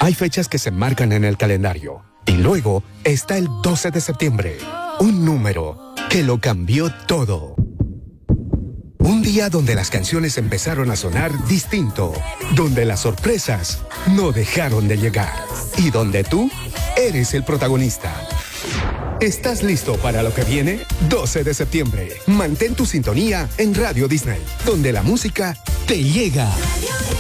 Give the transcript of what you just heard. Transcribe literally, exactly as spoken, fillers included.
Hay fechas que se marcan en el calendario. Y luego está el doce de septiembre. Un número que lo cambió todo. Un día donde las canciones empezaron a sonar distinto. Donde las sorpresas no dejaron de llegar. Y donde tú eres el protagonista. ¿Estás listo para lo que viene? doce de septiembre. Mantén tu sintonía en Radio Disney, donde la música te llega.